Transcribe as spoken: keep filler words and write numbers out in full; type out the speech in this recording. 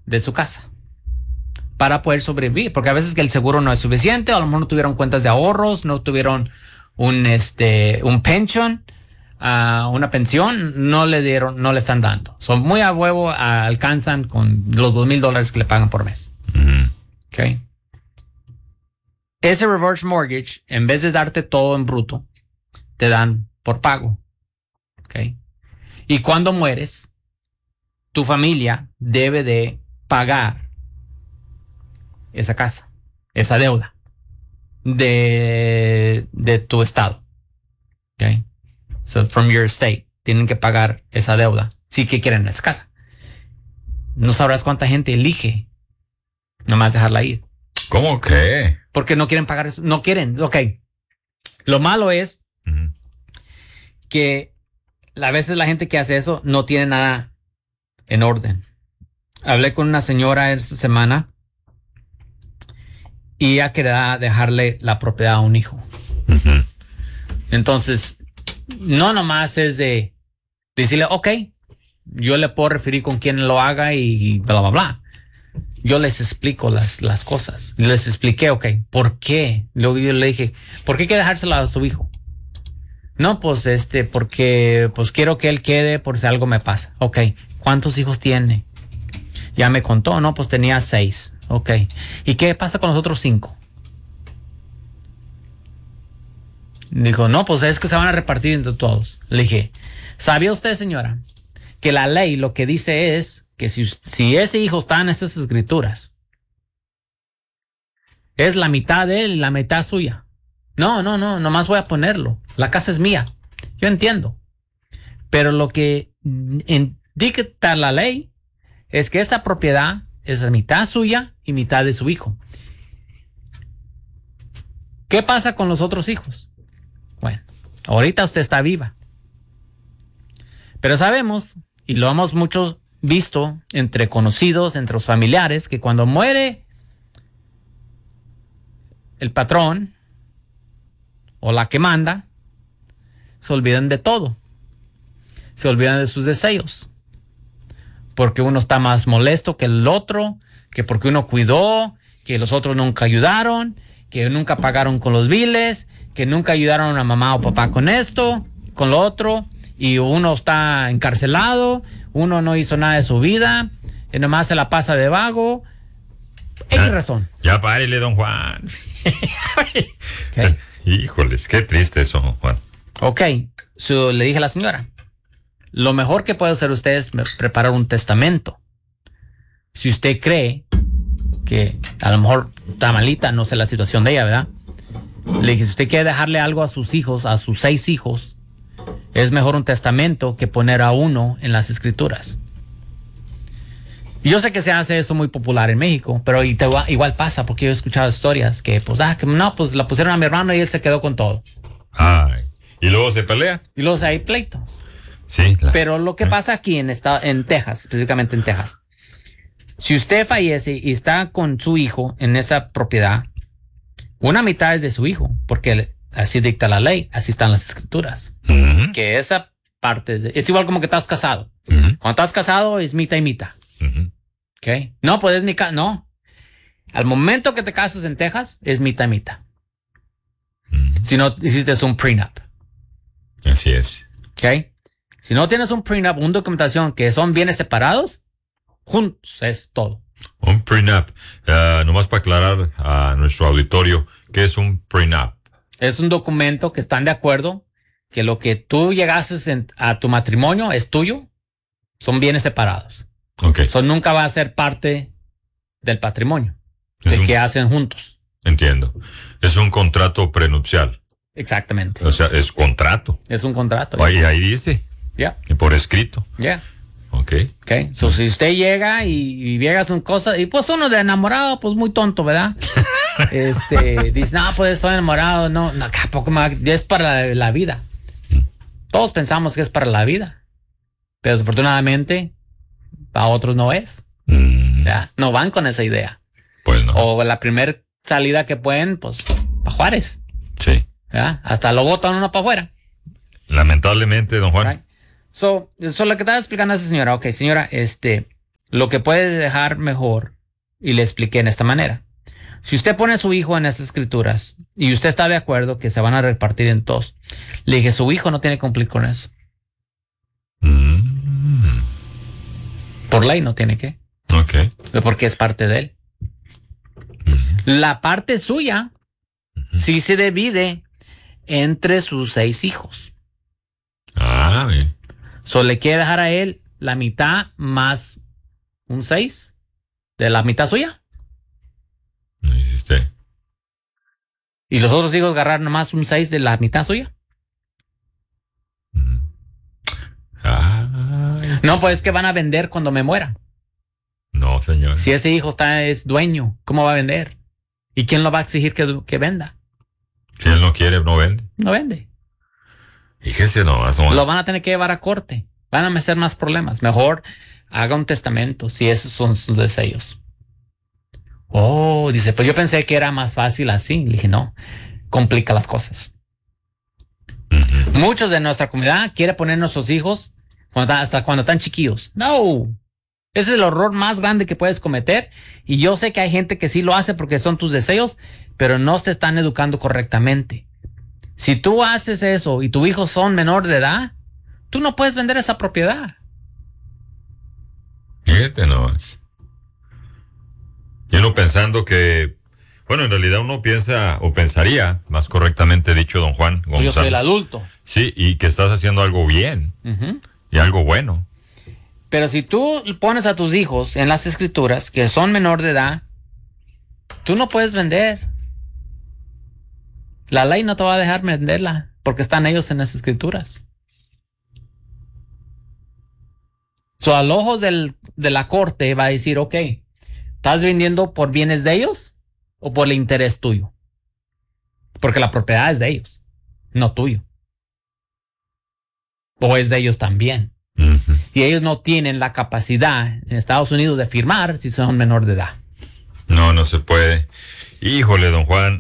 de su casa para poder sobrevivir, porque a veces que el seguro no es suficiente, o a lo mejor no tuvieron cuentas de ahorros, no tuvieron un este un pension, uh, una pensión, no le dieron, no le están dando. Son muy a huevo, uh, alcanzan con los dos mil dólares que le pagan por mes. Uh-huh. Okay. Ese reverse mortgage, en vez de darte todo en bruto, te dan por pago. Okay. Y cuando mueres, tu familia debe de pagar esa casa, esa deuda de, de tu estado. Okay. So from your estate, tienen que pagar esa deuda si que quieren esa casa. No sabrás cuánta gente elige nomás dejarla ir. ¿Cómo que? Porque no quieren pagar eso. No quieren. Ok. Lo malo es uh-huh. que a veces la gente que hace eso no tiene nada en orden. Hablé con una señora esta semana y ella quería dejarle la propiedad a un hijo. Uh-huh. Entonces, no nomás es de decirle, ok, yo le puedo referir con quién lo haga y bla, bla, bla. Yo les explico las, las cosas. Les expliqué, ok, ¿por qué? Luego yo le dije, ¿por qué hay que dejárselo a su hijo? No, pues este, porque pues quiero que él quede por si algo me pasa. Ok, ¿cuántos hijos tiene? Ya me contó, no, pues tenía seis. Ok, ¿y qué pasa con los otros cinco? Dijo, no, pues es que se van a repartir entre todos. Le dije, ¿sabía usted, señora, que la ley lo que dice es que si, si ese hijo está en esas escrituras, es la mitad de él y la mitad suya? No, no, no, nomás voy a ponerlo. La casa es mía. Yo entiendo. Pero lo que indica la ley es que esa propiedad es la mitad suya y mitad de su hijo. ¿Qué pasa con los otros hijos? Bueno, ahorita usted está viva. Pero sabemos, y lo hemos muchos visto entre conocidos, entre los familiares, que cuando muere el patrón o la que manda, se olvidan de todo. Se olvidan de sus deseos. Porque uno está más molesto que el otro, que porque uno cuidó, que los otros nunca ayudaron, que nunca pagaron con los biles, que nunca ayudaron a mamá o papá con esto, con lo otro, y uno está encarcelado, uno no hizo nada de su vida, y nomás se la pasa de vago. Hay razón. Ya párele, don Juan. Okay. Híjoles, qué triste eso, Juan. Ok, so, le dije a la señora, lo mejor que puede hacer usted es preparar un testamento. Si usted cree que a lo mejor está malita, no sé la situación de ella, ¿verdad? Le dije, si usted quiere dejarle algo a sus hijos, a sus seis hijos, es mejor un testamento que poner a uno en las escrituras. Y yo sé que se hace eso muy popular en México, pero igual pasa, porque yo he escuchado historias que, pues, ah, que no, pues la pusieron a mi hermano y él se quedó con todo. Ay, y luego se pelea. Y luego hay pleito. Sí. La, pero lo que eh. pasa aquí en, esta, en Texas, específicamente en Texas, si usted fallece y está con su hijo en esa propiedad, una mitad es de su hijo, porque así dicta la ley, así están las escrituras. Uh-huh. Que esa parte es, de, es igual como que estás casado. Uh-huh. Cuando estás casado es mitad y mitad. Uh-huh. ¿Ok? No, pues es mi casa. No. Al momento que te casas en Texas, es mitad y mitad. Uh-huh. Si no hiciste un prenup. Así es. ¿Ok? Si no tienes un prenup, una documentación que son bienes separados, juntos es todo. Un prenup. Uh, nomás para aclarar a nuestro auditorio, ¿qué es un prenup? Es un documento que están de acuerdo que lo que tú llegases en, a tu matrimonio es tuyo, son bienes separados. Ok. Eso nunca va a ser parte del patrimonio, es de un, que hacen juntos. Entiendo. Es un contrato prenupcial. Exactamente. O sea, es contrato. Es un contrato. Ahí, ahí dice. Ya. Yeah. Por escrito. Ya. Yeah. Ok. Ok. So, si usted llega y, y llegas un cosa, y pues uno de enamorado, pues muy tonto, ¿verdad? este, dice, no, pues estoy enamorado. No, no, tampoco es para la, la vida. Todos pensamos que es para la vida. Pero desafortunadamente, para otros no es. Mm. ¿Ya? No van con esa idea. Pues no. O la primera salida que pueden, pues, para Juárez. Sí. ¿Ya? Hasta lo botan uno para afuera. Lamentablemente, don Juan. Right. So, so, lo que estaba explicando a esa señora, ok, señora, este, Lo que puede dejar mejor, y le expliqué en esta manera. Si usted pone a su hijo en esas escrituras y usted está de acuerdo que se van a repartir en todos, le dije, su hijo no tiene que cumplir con eso. Mm. Por ley no tiene que. Ok. Porque es parte de él. Mm. La parte suya uh-huh. sí se divide entre sus seis hijos. Ah, bien. Solo le quiere dejar a él la mitad más un seis de la mitad suya. Sí. Y los otros hijos agarrar nomás un seis de la mitad suya. Mm. Ah, no, pues es que van a vender cuando me muera. No, señor. Si ese hijo está es dueño, ¿cómo va a vender? ¿Y quién lo va a exigir que, que venda? Si él no quiere, no vende. No vende. Fíjese nomás. No. Lo van a tener que llevar a corte. Van a meter más problemas. Mejor haga un testamento si esos son sus deseos. Oh, dice, pues yo pensé que era más fácil así. Le dije, no, complica las cosas. Uh-huh. Muchos de nuestra comunidad quiere poner a nuestros hijos cuando, hasta cuando están chiquillos. No, ese es el horror más grande que puedes cometer. Y yo sé que hay gente que sí lo hace porque son tus deseos, pero no te están educando correctamente. Si tú haces eso y tus hijos son menor de edad, tú no puedes vender esa propiedad. Fíjate nomás. Y uno pensando que, bueno, en realidad uno piensa o pensaría, más correctamente dicho, don Juan González. Yo soy el adulto. Sí, y que estás haciendo algo bien uh-huh. y algo bueno. Pero si tú pones a tus hijos en las escrituras que son menor de edad, tú no puedes vender. La ley no te va a dejar venderla porque están ellos en las escrituras. So, al ojo del, de la corte va a decir, ok, ¿estás vendiendo por bienes de ellos o por el interés tuyo? Porque la propiedad es de ellos, no tuyo. O es de ellos también. Uh-huh. Y ellos no tienen la capacidad en Estados Unidos de firmar si son menor de edad. No, no se puede. Híjole, don Juan.